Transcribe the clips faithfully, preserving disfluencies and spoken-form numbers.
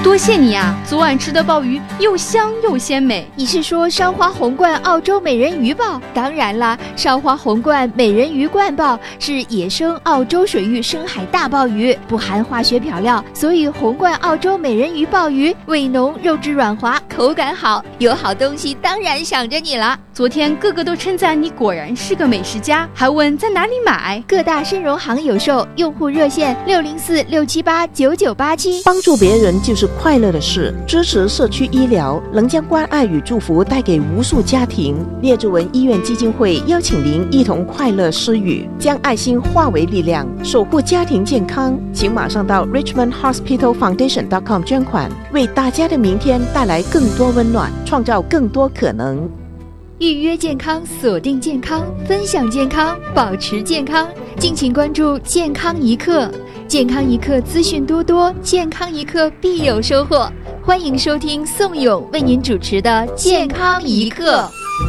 多谢你啊！昨晚吃的鲍鱼又香又鲜美。 你是说烧花红冠澳洲美人鱼鲍？当然啦，烧花红冠美人鱼冠鲍是野生澳洲水域深海大鲍鱼，不含化学漂料，所以红冠澳洲美人鱼鲍鱼味浓，肉质软滑，口感好。有好东西当然想着你了。 昨天个个都称赞你果然是个美食家，还问在哪里买。 各大深融行有售，用户热线六零四六七八九九八七。 帮助别人就是快乐的事，支持社区医疗，能将关爱与祝福带给无数家庭。列治文医院基金会邀请您一同快乐施予，将爱心化为力量，守护家庭健康。请马上到 richmond hospital foundation dot com 捐款，为大家的明天带来更多温暖，创造更多可能。 预约健康，锁定健康，分享健康，保持健康。敬请关注健康一刻，健康一刻资讯多多，健康一刻必有收获。欢迎收听宋勇为您主持的健康一刻。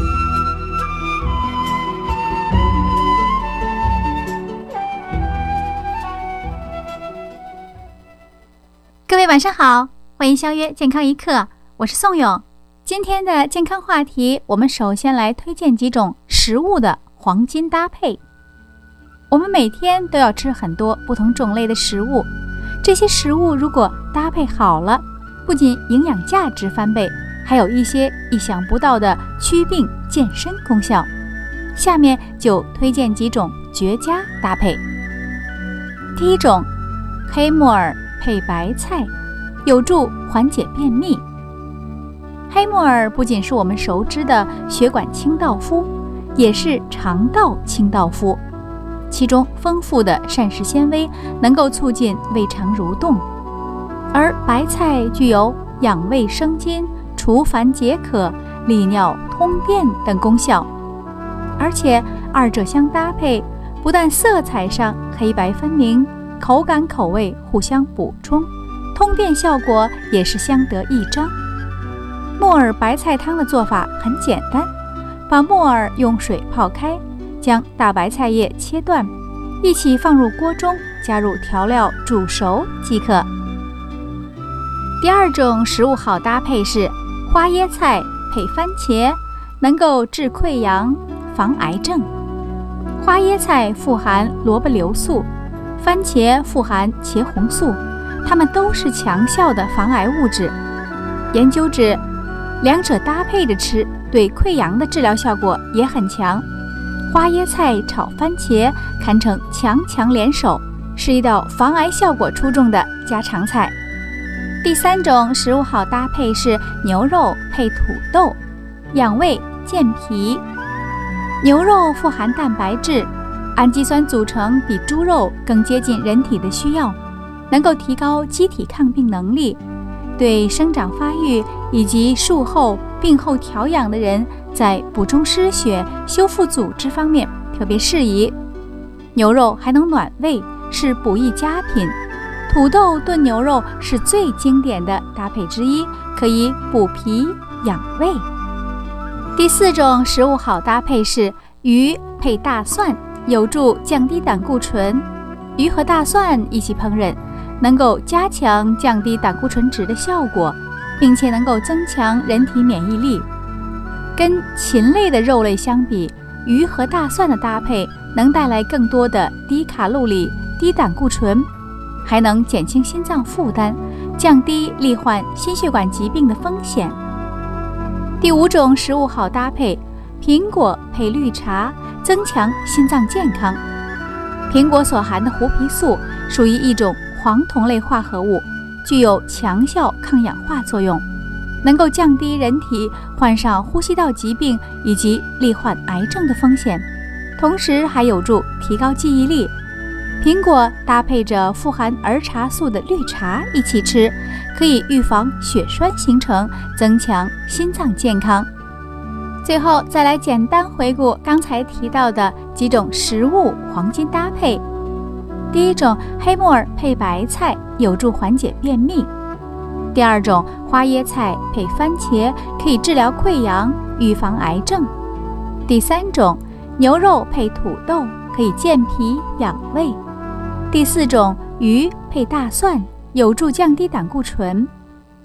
各位晚上好，欢迎相约健康一刻，我是宋勇。今天的健康话题，我们首先来推荐几种食物的黄金搭配。我们每天都要吃很多不同种类的食物，这些食物如果搭配好了，不仅营养价值翻倍，还有一些意想不到的祛病健身功效。下面就推荐几种绝佳搭配。第一种，黑木耳配白菜，有助缓解便秘。黑木耳不仅是我们熟知的血管清道夫，也是肠道清道夫，其中丰富的膳食纤维能够促进胃肠蠕动，而白菜具有养胃生津、除烦解渴、利尿通便等功效，而且二者相搭配，不但色彩上黑白分明，口感口味互相补充，通便效果也是相得益彰。木耳白菜汤的做法很简单，把木耳用水泡开，将大白菜叶切断，一起放入锅中，加入调料煮熟即可。第二种食物好搭配是花椰菜配番茄，能够治溃疡、防癌症。花椰菜富含萝卜硫素，番茄富含茄红素，它们都是强效的防癌物质。研究指两者搭配着吃，对溃疡的治疗效果也很强。花椰菜炒番茄堪称强强联手，是一道防癌效果出众的家常菜。第三种食物好搭配是牛肉配土豆，养胃健脾。牛肉富含蛋白质，氨基酸组成比猪肉更接近人体的需要，能够提高机体抗病能力，对生长发育以及术后病后调养的人，在补充失血、修复组织方面特别适宜。牛肉还能暖胃，是补益佳品。土豆炖牛肉是最经典的搭配之一，可以补脾养胃。第四种食物好搭配是鱼配大蒜，有助降低胆固醇。鱼和大蒜一起烹饪，能够加强降低胆固醇值的效果，并且能够增强人体免疫力。跟禽类的肉类相比，鱼和大蒜的搭配能带来更多的低卡路里、低胆固醇，还能减轻心脏负担，降低罹患心血管疾病的风险。第五种食物好搭配，苹果配绿茶，增强心脏健康。苹果所含的胡皮素属于一种黄酮类化合物，具有强效抗氧化作用，能够降低人体患上呼吸道疾病以及罹患癌症的风险，同时还有助提高记忆力。苹果搭配着富含儿茶素的绿茶一起吃，可以预防血栓形成，增强心脏健康。最后再来简单回顾刚才提到的几种食物黄金搭配。第一种，黑木耳配白菜，有助缓解便秘。第二种，花椰菜配番茄，可以治疗溃疡，预防癌症。第三种，牛肉配土豆，可以健脾养胃。第四种，鱼配大蒜，有助降低胆固醇。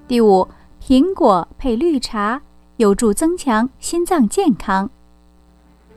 第五，苹果配绿茶有助增强心脏健康。